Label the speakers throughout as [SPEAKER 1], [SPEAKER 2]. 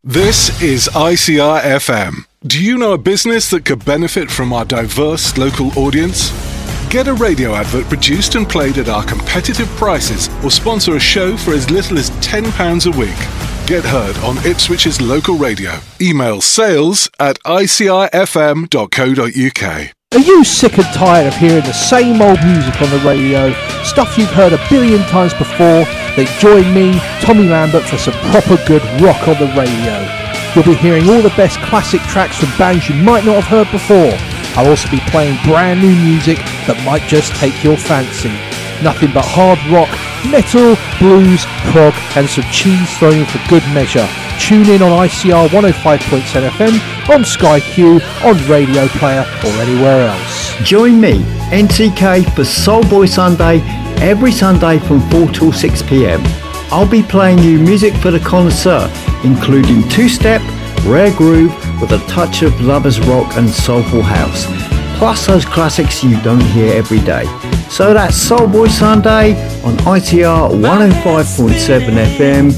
[SPEAKER 1] This is ICR FM. Do you know a business that could benefit from our diverse local audience? Get a radio advert produced and played at our competitive prices, or sponsor a show for as little as £10 a week. Get heard on Ipswich's local radio. Email sales@icrfm.co.uk.
[SPEAKER 2] Are you sick and tired of hearing the same old music on the radio? Stuff you've heard a billion times before? Then join me, Tommy Lambert, for some proper good rock on the radio. You'll be hearing all the best classic tracks from bands you might not have heard before. I'll also be playing brand new music that might just take your fancy. Nothing but hard rock, metal, blues, prog, and some cheese thrown in for good measure. Tune in on ICR 105.7 FM, on Sky Q, on Radio Player, or anywhere else.
[SPEAKER 3] Join me, NTK, for Soul Boy Sunday, every Sunday from 4 till 6 p.m. I'll be playing you music for the connoisseur, including two-step, rare groove with a touch of lovers rock and soulful house, plus those classics you don't hear every day. So that's Soul Boy Sunday on ITR 105.7 FM,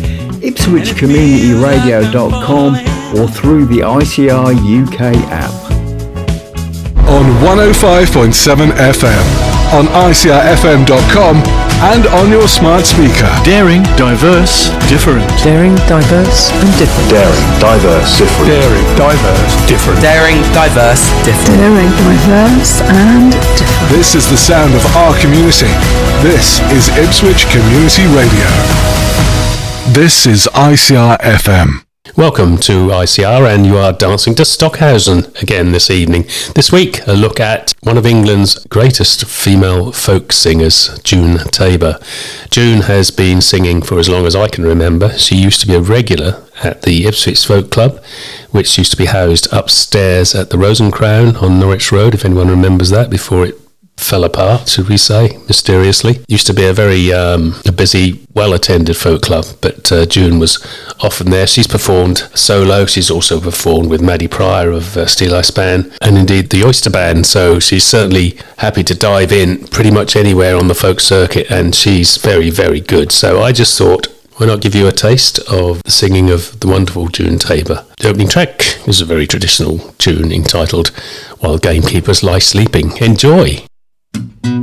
[SPEAKER 3] IpswichCommunityRadio.com, or through the ICR UK app.
[SPEAKER 1] On 105.7 FM, on ICRFM.com, and on your smart speaker.
[SPEAKER 4] Daring, diverse, different.
[SPEAKER 5] Daring, diverse, and different.
[SPEAKER 6] Daring, diverse, different.
[SPEAKER 4] Daring, diverse, different.
[SPEAKER 5] Daring, diverse, different.
[SPEAKER 7] Daring, diverse, and different.
[SPEAKER 1] This is the sound of our community. This is Ipswich Community Radio. This is ICR FM.
[SPEAKER 8] Welcome to ICR, and you are dancing to Stockhausen again this evening. This week, a look at one of England's greatest female folk singers, June Tabor. June has been singing for as long as I can remember. She used to be a regular at the Ipswich Folk Club, which used to be housed upstairs at the Rose and Crown on Norwich Road, if anyone remembers that, before it fell apart, should we say, mysteriously. Used to be a very a busy, well-attended folk club, but June was often there. She's performed solo. She's also performed with Maddie Pryor of Steel Eye Span, and indeed the Oyster Band, so she's certainly happy to dive in pretty much anywhere on the folk circuit, and she's very, very good. So I just thought, why not give you a taste of the singing of the wonderful June Tabor. The opening track is a very traditional tune entitled While Gamekeepers Lie Sleeping. Enjoy!